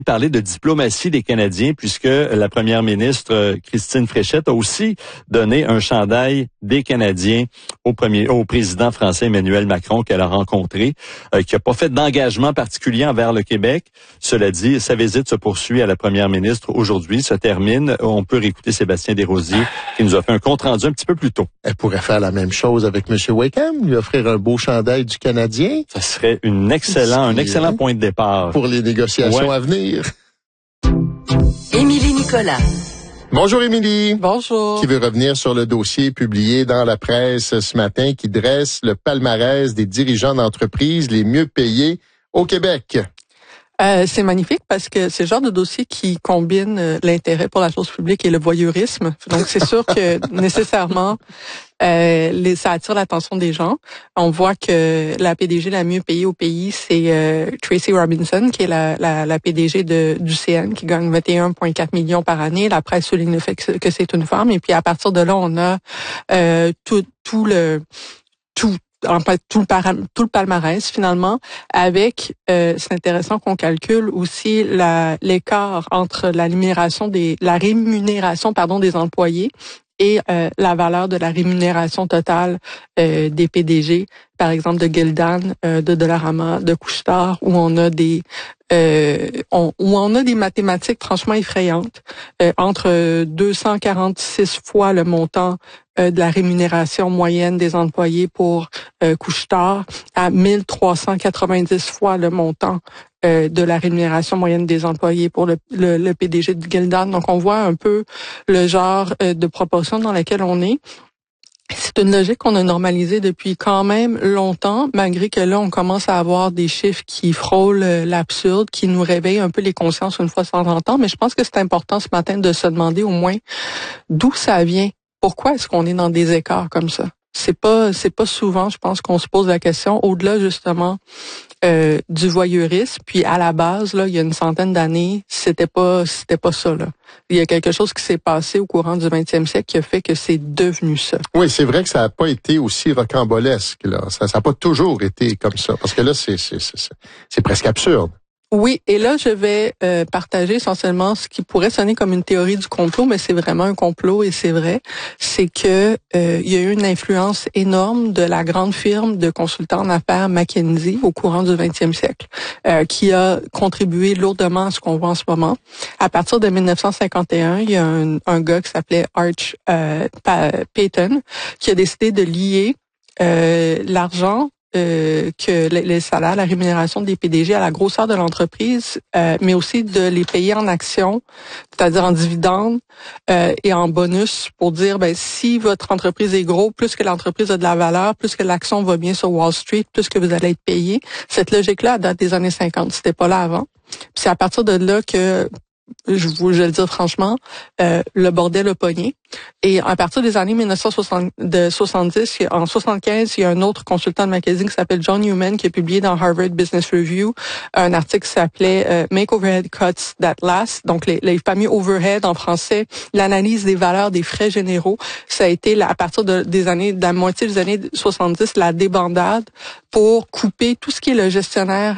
parler de diplomatie des Canadiens puisque la première ministre Christine Fréchette a aussi donné un chandail des Canadiens au président français Emmanuel Macron qu'elle a rencontré, qui n'a pas fait d'engagement particulier envers le Québec. Cela dit, sa visite se poursuit à la première ministre aujourd'hui, se termine. On peut réécouter Sébastien Desrosiers qui nous a fait un compte-rendu un petit peu plus tôt. Elle pourrait faire la même chose avec M. Wakeham, lui offrir un beau chandail du Canadien. Ça serait un excellent point de départ. Pour les négociations à venir. Émilie Nicolas. Bonjour Émilie. Bonjour. Qui veut revenir sur le dossier publié dans la presse ce matin qui dresse le palmarès des dirigeants d'entreprises les mieux payés au Québec. C'est magnifique parce que c'est le genre de dossier qui combine l'intérêt pour la chose publique et le voyeurisme. Donc, c'est sûr que nécessairement, ça attire l'attention des gens. On voit que la PDG la mieux payée au pays, c'est Tracy Robinson, qui est la PDG du CN, qui gagne 21,4 millions par année. La presse souligne le fait que c'est une femme. Et puis, à partir de là, on a tout le palmarès finalement avec c'est intéressant qu'on calcule aussi l'écart entre la rémunération des employés et la valeur de la rémunération totale des PDG, par exemple de Gildan, de Dollarama, de Couche-Tard, où on a des mathématiques franchement effrayantes, entre 246 fois le montant de la rémunération moyenne des employés pour Couche-Tard à 1390 fois le montant de la rémunération moyenne des employés pour le PDG de Gildan. Donc, on voit un peu le genre de proportion dans laquelle on est. C'est une logique qu'on a normalisée depuis quand même longtemps, malgré que là, on commence à avoir des chiffres qui frôlent l'absurde, qui nous réveillent un peu les consciences une fois de temps en temps. Mais je pense que c'est important ce matin de se demander au moins d'où ça vient. Pourquoi est-ce qu'on est dans des écarts comme ça? C'est pas souvent, je pense, qu'on se pose la question, au-delà justement du voyeurisme. Puis à la base, là, il y a une centaine d'années, c'était pas ça, là. Il y a quelque chose qui s'est passé au courant du 20e siècle qui a fait que c'est devenu ça. Oui, c'est vrai que ça n'a pas été aussi rocambolesque, là. Ça n'a pas toujours été comme ça. Parce que là, c'est presque absurde. Oui, et là, je vais partager essentiellement ce qui pourrait sonner comme une théorie du complot, mais c'est vraiment un complot et c'est vrai. C'est que il y a eu une influence énorme de la grande firme de consultants en affaires McKinsey au courant du 20e siècle, qui a contribué lourdement à ce qu'on voit en ce moment. À partir de 1951, il y a un gars qui s'appelait Arch Payton qui a décidé de lier l'argent que les salaires, la rémunération des PDG à la grosseur de l'entreprise, mais aussi de les payer en actions, c'est-à-dire en dividendes et en bonus pour dire, si votre entreprise est gros, plus que l'entreprise a de la valeur, plus que l'action va bien sur Wall Street, plus que vous allez être payé. Cette logique-là date des années 50. C'était pas là avant. Puis c'est à partir de là que je vais le dire franchement, le bordel a pogné. Et à partir des années 1970, en 75, il y a un autre consultant de McKinsey qui s'appelle John Newman qui a publié dans Harvard Business Review un article qui s'appelait Make Overhead Cuts That Last, donc les fameux overhead en français, l'analyse des valeurs des frais généraux. Ça a été à partir de la moitié des années 70 la débandade pour couper tout ce qui est le gestionnaire